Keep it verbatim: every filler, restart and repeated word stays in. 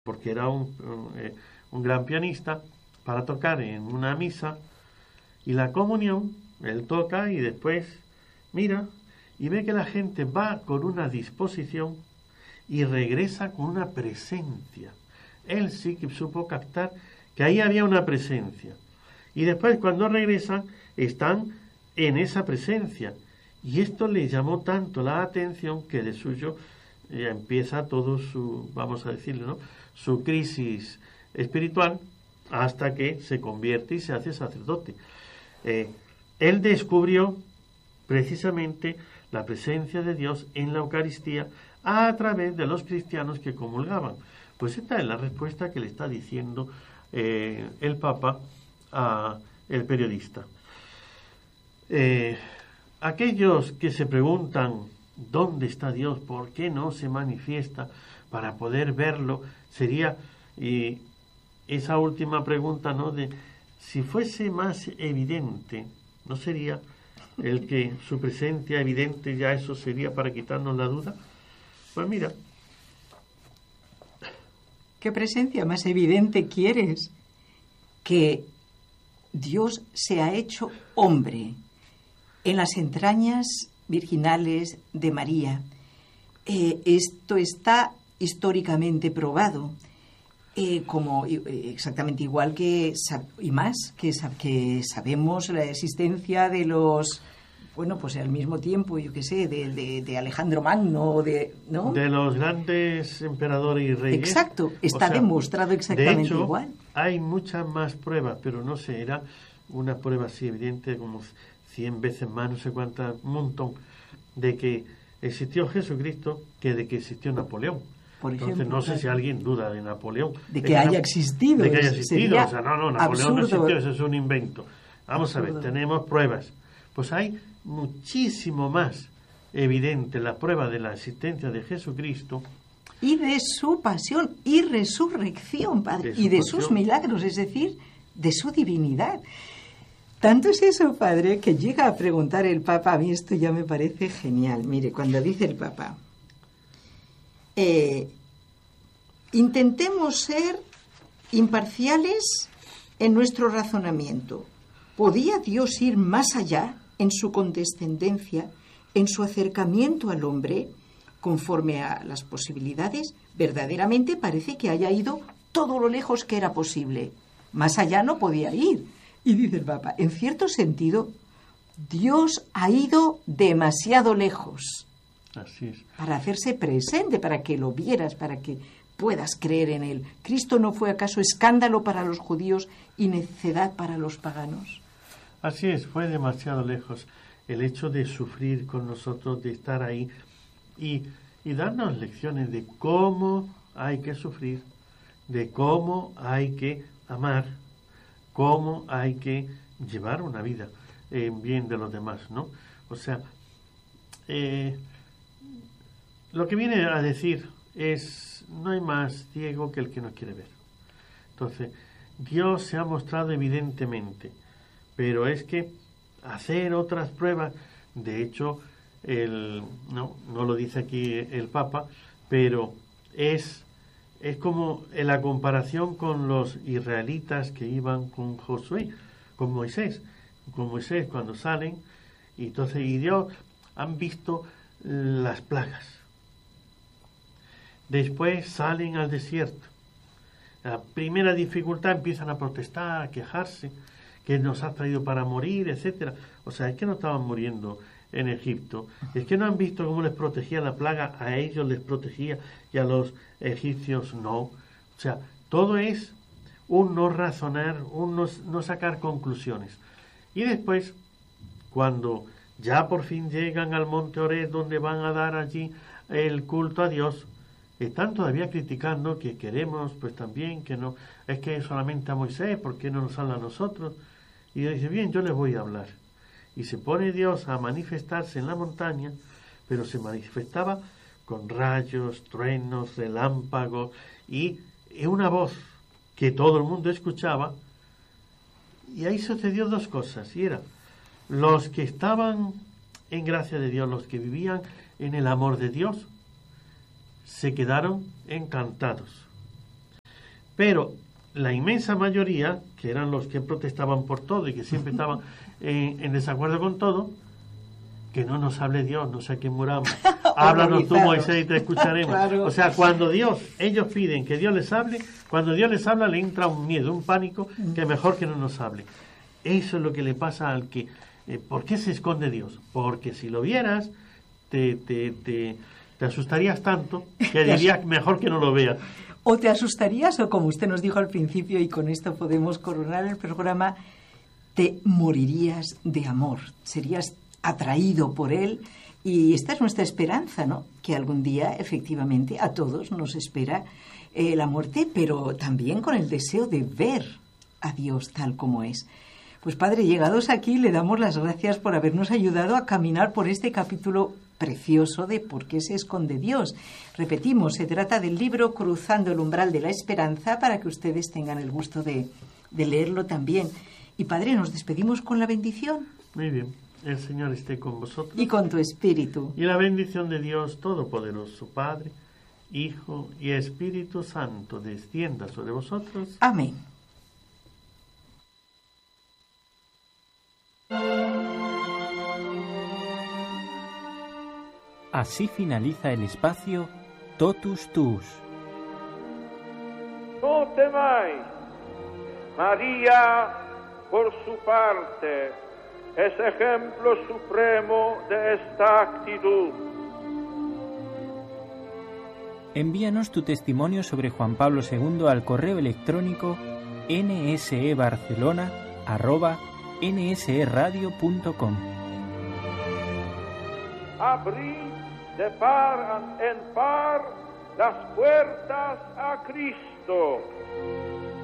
porque era un, un, eh, un gran pianista, para tocar en una misa, y la comunión, él toca y después mira y ve que la gente va con una disposición y regresa con una presencia. Él sí que supo captar que ahí había una presencia. Y después cuando regresan, están en esa presencia. Y esto le llamó tanto la atención que de suyo eh, empieza todo su, vamos a decirlo, ¿no?, su crisis espiritual, hasta que se convierte y se hace sacerdote. Eh, él descubrió precisamente la presencia de Dios en la Eucaristía a través de los cristianos que comulgaban. Pues esta es la respuesta que le está diciendo eh, el Papa a el periodista. Eh, aquellos que se preguntan ¿dónde está Dios? ¿Por qué no se manifiesta para poder verlo? Sería y esa última pregunta, ¿no?, de si fuese más evidente, ¿no sería el que su presencia evidente ya eso sería para quitarnos la duda? Pues mira. ¿Qué presencia más evidente quieres? Que Dios se ha hecho hombre en las entrañas virginales de María. Eh, esto está históricamente probado. Eh, como eh, exactamente igual que y más que, que sabemos la existencia de los, bueno, pues al mismo tiempo, yo qué sé, de, de, de Alejandro Magno, de, ¿no?, de los grandes emperadores y reyes. Exacto, está o sea, demostrado exactamente de hecho, igual. Hay muchas más pruebas, pero no sé, era una prueba así evidente como cien veces más, no sé cuántas, un montón, de que existió Jesucristo que de que existió Napoleón. Por Entonces, ejemplo, no sé si alguien duda de Napoleón. De que haya existido. De que haya existido. O sea, no, no, Napoleón absurdo. no existió, eso es un invento. Vamos absurdo. A ver, tenemos pruebas. Pues hay muchísimo más evidente la prueba de la existencia de Jesucristo. Y de su pasión y resurrección, Padre. Y de pasión. Sus milagros, es decir, de su divinidad. Tanto es eso, Padre, que llega a preguntar el Papa, a mí esto ya me parece genial. Mire, cuando dice el Papa... Eh, intentemos ser imparciales en nuestro razonamiento. ¿Podía Dios ir más allá en su condescendencia, en su acercamiento al hombre, conforme a las posibilidades? Verdaderamente parece que haya ido todo lo lejos que era posible. Más allá no podía ir. Y dice el Papa, en cierto sentido, Dios ha ido demasiado lejos. Así es. Para hacerse presente, para que lo vieras, para que puedas creer en él. ¿Cristo no fue acaso escándalo para los judíos y necedad para los paganos? Así es, fue demasiado lejos el hecho de sufrir con nosotros, de estar ahí y, y darnos lecciones de cómo hay que sufrir, de cómo hay que amar, cómo hay que llevar una vida en bien de los demás, ¿no? O sea, eh, lo que viene a decir es, no hay más ciego que el que no quiere ver. Entonces, Dios se ha mostrado evidentemente, pero es que hacer otras pruebas, de hecho, el, no, no lo dice aquí el Papa, pero es, es como en la comparación con los israelitas que iban con Josué, con Moisés, con Moisés cuando salen, y entonces, y Dios, han visto las plagas. Después salen al desierto. La primera dificultad empiezan a protestar, a quejarse, que nos ha traído para morir, etcétera. O sea, es que no estaban muriendo en Egipto. Es que no han visto cómo les protegía la plaga, a ellos les protegía y a los egipcios no. O sea, todo es un no razonar, un no, no sacar conclusiones. Y después, cuando ya por fin llegan al monte Oreb, donde van a dar allí el culto a Dios, están todavía criticando que queremos, pues también, que no, es que solamente a Moisés, ¿por qué no nos habla a nosotros? Y Dios dice, bien, yo les voy a hablar. Y se pone Dios a manifestarse en la montaña, pero se manifestaba con rayos, truenos, relámpagos, y una voz que todo el mundo escuchaba, y ahí sucedió dos cosas, y era, los que estaban en gracia de Dios, los que vivían en el amor de Dios, se quedaron encantados. Pero la inmensa mayoría, que eran los que protestaban por todo y que siempre estaban en, en desacuerdo con todo, que no nos hable Dios, no sé a quién muramos. Háblanos tú, Moisés, y te escucharemos. Claro. O sea, cuando Dios, ellos piden que Dios les hable, cuando Dios les habla le entra un miedo, un pánico, que mejor que no nos hable. Eso es lo que le pasa al que... Eh, ¿Por qué se esconde Dios? Porque si lo vieras, te, te, te, te asustarías tanto que dirías mejor que no lo veas. O te asustarías, o como usted nos dijo al principio, y con esto podemos coronar el programa, te morirías de amor, serías atraído por él, y esta es nuestra esperanza, ¿no? Que algún día, efectivamente, a todos nos espera eh, la muerte, pero también con el deseo de ver a Dios tal como es. Pues Padre, llegados aquí, le damos las gracias por habernos ayudado a caminar por este capítulo precioso de ¿Por qué se esconde Dios? Repetimos, se trata del libro Cruzando el umbral de la esperanza, para que ustedes tengan el gusto de, de leerlo también. Y Padre, nos despedimos con la bendición. Muy bien. El Señor esté con vosotros. Y con tu espíritu. Y la bendición de Dios Todopoderoso, Padre, Hijo y Espíritu Santo, descienda sobre vosotros. Amén. Así finaliza el espacio Totus Tuus. No temáis. María, por su parte, es ejemplo supremo de esta actitud. Envíanos tu testimonio sobre Juan Pablo segundo al correo electrónico nsebarcelona arroba nsradio punto com. Abrid de par en par las puertas a Cristo.